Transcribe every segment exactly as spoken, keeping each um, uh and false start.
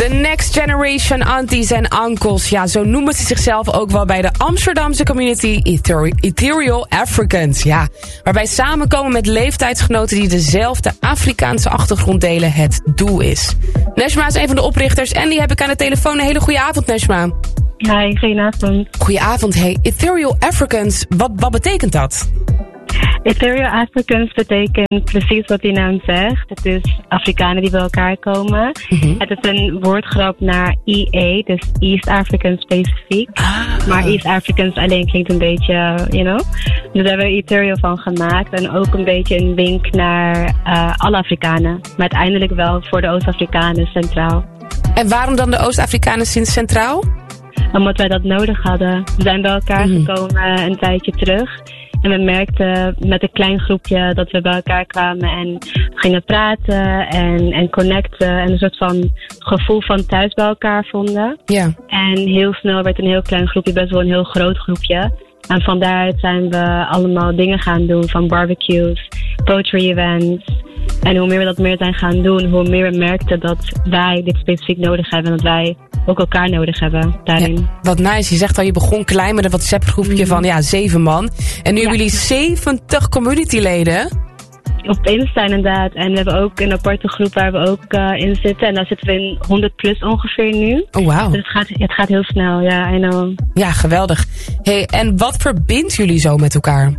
De Next Generation Aunties en Uncles. Ja, zo noemen ze zichzelf ook wel bij de Amsterdamse community Ethereal Africans. Ja, waarbij samenkomen met leeftijdsgenoten die dezelfde Afrikaanse achtergrond delen het doel is. Neshma is een van de oprichters en die heb ik aan de telefoon. Een hele goede avond, Neshma. Hi, goedenavond. Goedenavond. Hey, Ethereal Africans, wat, wat betekent dat? Ethereal Africans betekent precies wat die naam zegt. Het is Afrikanen die bij elkaar komen. Mm-hmm. Het is een woordgrap naar E A, dus East African specifiek. Ah. Maar East Africans alleen klinkt een beetje, you know. Dus daar hebben we Ethereal van gemaakt. En ook een beetje een wink naar uh, alle Afrikanen. Maar uiteindelijk wel voor de Oost-Afrikanen centraal. En waarom dan de Oost-Afrikanen sinds centraal? Omdat wij dat nodig hadden. We zijn bij elkaar mm-hmm. gekomen een tijdje terug. En we merkten met een klein groepje dat we bij elkaar kwamen en gingen praten en, en connecten. En een soort van gevoel van thuis bij elkaar vonden. Ja. En heel snel werd een heel klein groepje best wel een heel groot groepje. En van daaruit zijn we allemaal dingen gaan doen, van barbecues, poetry events. En hoe meer we dat meer zijn gaan doen, hoe meer we merkten dat wij dit specifiek nodig hebben. En dat wij ook elkaar nodig hebben daarin. Ja, wat nice. Je zegt al, je begon klein met een WhatsApp-groepje mm-hmm. van ja, zeven man. En nu ja. hebben jullie zeventig communityleden. Op Insta inderdaad. En we hebben ook een aparte groep waar we ook uh, in zitten. En daar zitten we in honderd plus ongeveer nu. Oh, wauw. Dus het gaat, het gaat heel snel, ja, I know. Ja, geweldig. Hey, en wat verbindt jullie zo met elkaar?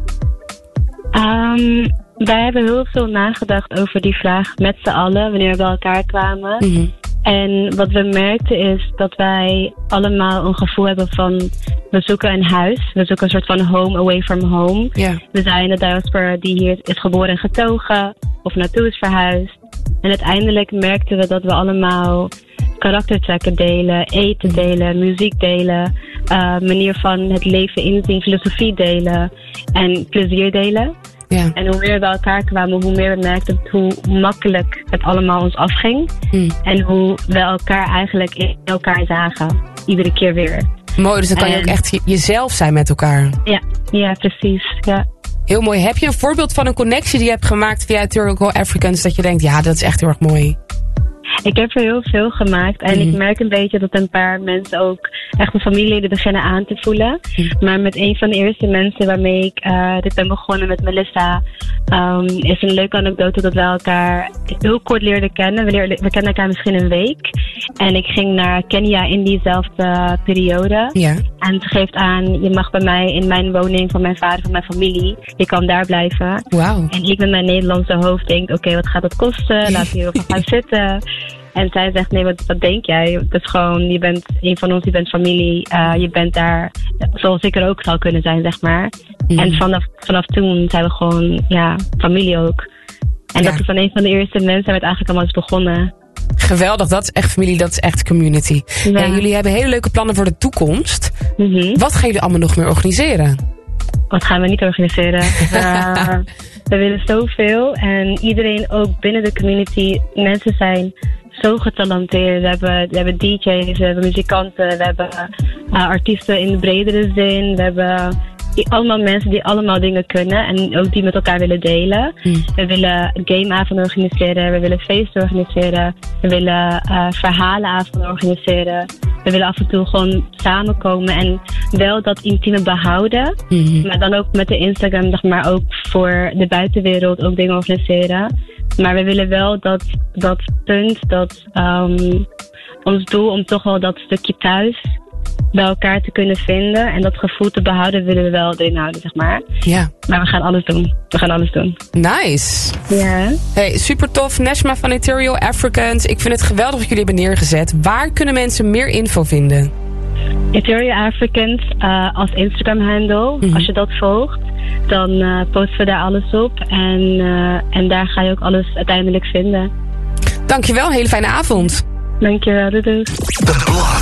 Um, wij hebben heel veel nagedacht over die vraag met z'n allen, wanneer we bij elkaar kwamen. Mm-hmm. En wat we merkten is dat wij allemaal een gevoel hebben van, we zoeken een huis. We zoeken een soort van home away from home. Yeah. We zijn de diaspora die hier is geboren en getogen of naartoe is verhuisd. En uiteindelijk merkten we dat we allemaal karaktertrekken delen, eten delen, muziek delen, uh, manier van het leven inzien, filosofie delen en plezier delen. Ja. En hoe meer we bij elkaar kwamen, hoe meer we merkten hoe makkelijk het allemaal ons afging. Mm. En hoe we elkaar eigenlijk in elkaar zagen. Iedere keer weer. Mooi, dus dan kan en... je ook echt jezelf zijn met elkaar. Ja, ja, precies. Ja. Heel mooi. Heb je een voorbeeld van een connectie die je hebt gemaakt via Ethereal Africans dat je denkt, ja, dat is echt heel erg mooi? Ik heb er heel veel gemaakt en mm-hmm. ik merk een beetje dat een paar mensen ook echt mijn familieleden beginnen aan te voelen. Mm-hmm. Maar met een van de eerste mensen waarmee ik uh, dit ben begonnen met Melissa, um, is een leuke anekdote dat we elkaar heel kort leerden kennen. We, leerden, we kennen elkaar misschien een week. En ik ging naar Kenia in diezelfde periode. Ja. En het geeft aan, je mag bij mij in mijn woning van mijn vader, van mijn familie. Je kan daar blijven. Wow. En ik met mijn Nederlandse hoofd denk, oké, okay, wat gaat dat kosten? Laten we hierover gaan zitten. En zij zegt, nee, wat, wat denk jij? Het is gewoon, je bent een van ons, je bent familie. Uh, je bent daar, zoals ik er ook zou kunnen zijn, zeg maar. Mm. En vanaf, vanaf toen zijn we gewoon, ja, familie ook. En ja. dat is dan een van de eerste mensen waar het eigenlijk allemaal is begonnen. Geweldig, dat is echt familie, dat is echt community. Ja. En jullie hebben hele leuke plannen voor de toekomst. Mm-hmm. Wat gaan jullie allemaal nog meer organiseren? Wat gaan we niet organiseren? uh, we willen zoveel. En iedereen ook binnen de community, mensen zijn zo getalenteerd. We hebben, we hebben D J's, we hebben muzikanten, we hebben uh, artiesten in de bredere zin. We hebben allemaal mensen die allemaal dingen kunnen en ook die met elkaar willen delen. Hmm. We willen gameavonden organiseren, we willen feesten organiseren, we willen uh, verhalenavonden organiseren. We willen af en toe gewoon samenkomen en wel dat intieme behouden. Hmm. Maar dan ook met de Instagram, zeg maar, ook voor de buitenwereld ook dingen organiseren. Maar we willen wel dat, dat punt, dat um, ons doel om toch wel dat stukje thuis bij elkaar te kunnen vinden en dat gevoel te behouden willen we wel erin houden, zeg maar. Ja. Maar we gaan alles doen. We gaan alles doen. Nice. Ja. Hey, super tof. Neshma van Ethereal Africans. Ik vind het geweldig dat jullie hebben neergezet. Waar kunnen mensen meer info vinden? Ethereal Africans uh, als Instagram-handle. Mm-hmm. Als je dat volgt, dan uh, posten we daar alles op. En, uh, en daar ga je ook alles uiteindelijk vinden. Dankjewel. Hele fijne avond. Dankjewel. Doei doei.